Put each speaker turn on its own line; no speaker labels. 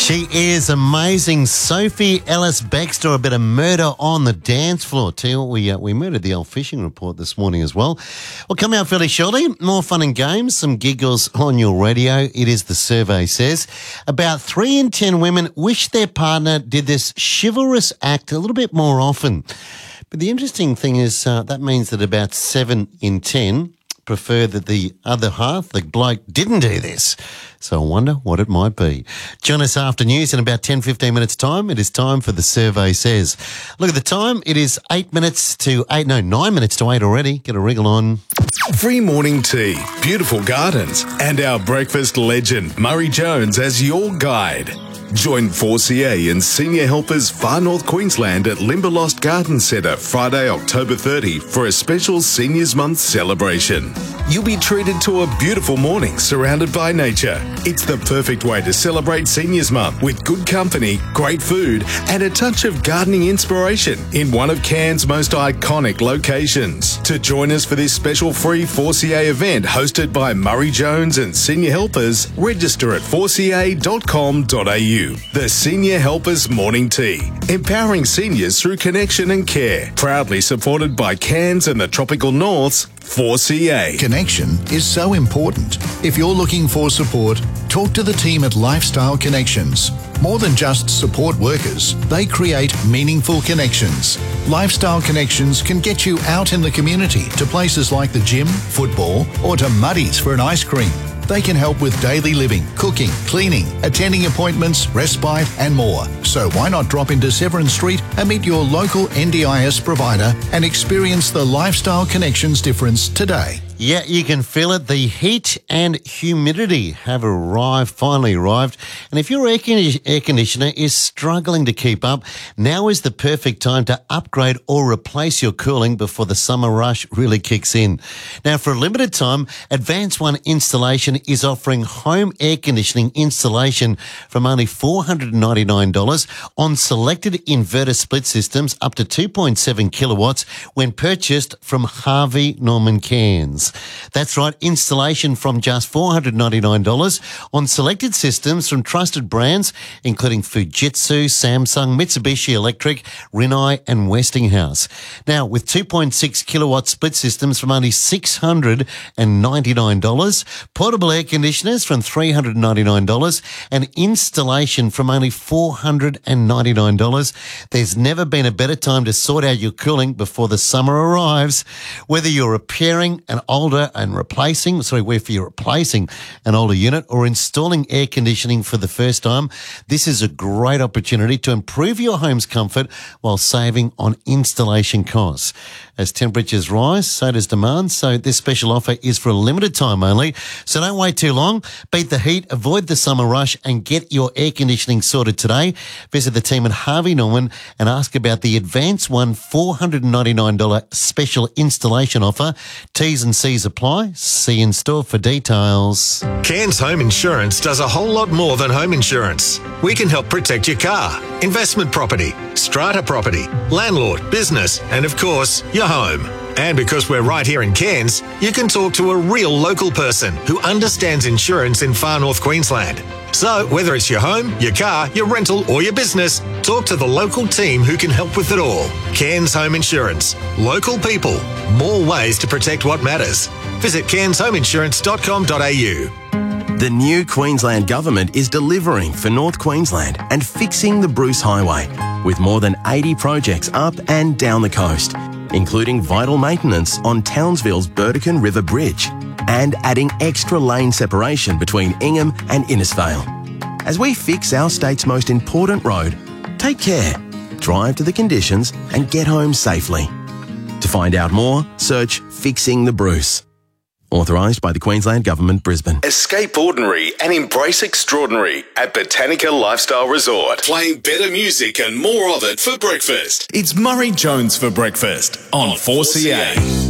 She is amazing. Sophie Ellis-Bextor, a bit of murder on the dance floor. Tell you what, we murdered the old fishing report this morning as well. We'll come out fairly shortly. More fun and games, some giggles on your radio. It is The Survey Says. About 3 in 10 women wish their partner did this chivalrous act a little bit more often. But the interesting thing is that means that about 7 in 10 prefer that the other half, the bloke, didn't do this. So I wonder what it might be. Join us after news in about 10-15 minutes' time. It is time for The Survey Says. Look at the time. It is 9 minutes to 8 already. Get a wriggle on.
Free morning tea, beautiful gardens, and our breakfast legend, Murray Jones, as your guide. Join 4CA and Senior Helpers Far North Queensland at Limberlost Garden Centre Friday, October 30 for a special Seniors Month celebration. You'll be treated to a beautiful morning surrounded by nature. It's the perfect way to celebrate Seniors Month with good company, great food, and a touch of gardening inspiration in one of Cairns' most iconic locations. To join us for this special free 4CA event hosted by Murray Jones and Senior Helpers, register at 4ca.com.au. The Senior Helpers Morning Tea, empowering seniors through connection and care. Proudly supported by Cairns and the Tropical North's 4CA.
Connection is so important. If you're looking for support, talk to the team at Lifestyle Connections. More than just support workers, they create meaningful connections. Lifestyle Connections can get you out in the community to places like the gym, football, or to Muddy's for an ice cream. They can help with daily living, cooking, cleaning, attending appointments, respite and more. So why not drop into Severn Street and meet your local NDIS provider and experience the Lifestyle Connections difference today.
Yeah, you can feel it. The heat and humidity have finally arrived. And if your air conditioner is struggling to keep up, now is the perfect time to upgrade or replace your cooling before the summer rush really kicks in. Now, for a limited time, Advance One Installation is offering home air conditioning installation from only $499 on selected inverter split systems up to 2.7 kilowatts when purchased from Harvey Norman Cairns. That's right, installation from just $499 on selected systems from trusted brands including Fujitsu, Samsung, Mitsubishi Electric, Rinnai and Westinghouse. Now, with 2.6 kilowatt split systems from only $699, portable air conditioners from $399 and installation from only $499. There's never been a better time to sort out your cooling before the summer arrives. Whether you're repairing an whether you're replacing an older unit or installing air conditioning for the first time, this is a great opportunity to improve your home's comfort while saving on installation costs. As temperatures rise, so does demand. So this special offer is for a limited time only. So don't wait too long. Beat the heat, avoid the summer rush and get your air conditioning sorted today. Visit the team at Harvey Norman and ask about the Advance One $499 special installation offer. T's and C's apply. See in store for details.
Cairns Home Insurance does a whole lot more than home insurance. We can help protect your car, investment property, strata property, landlord, business, and of course, your home. And because we're right here in Cairns, you can talk to a real local person who understands insurance in Far North Queensland. So whether it's your home, your car, your rental or your business, talk to the local team who can help with it all. Cairns Home Insurance. Local people. More ways to protect what matters. Visit cairnshomeinsurance.com.au.
The new Queensland Government is delivering for North Queensland and fixing the Bruce Highway with more than 80 projects up and down the coast, including vital maintenance on Townsville's Burdekin River Bridge and adding extra lane separation between Ingham and Innisfail. As we fix our state's most important road, take care, drive to the conditions and get home safely. To find out more, search Fixing the Bruce. Authorised by the Queensland Government, Brisbane.
Escape ordinary and embrace extraordinary at Botanica Lifestyle Resort. Playing better music and more of it for breakfast. It's Murray Jones for breakfast on 4CA.